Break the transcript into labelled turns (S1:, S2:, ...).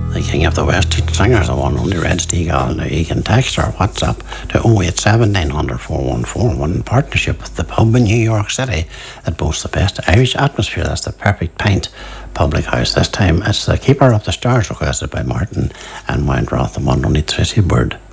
S1: the king of the West singers, the one only Red Steagle. Now you can text or WhatsApp to 087 900 4141 in partnership with the pub in New York City that boasts the best Irish atmosphere. That's the Perfect Pint Public House. This time it's the Keeper of the Stars, requested by Martin and Windroth, the one only Tracy Bird.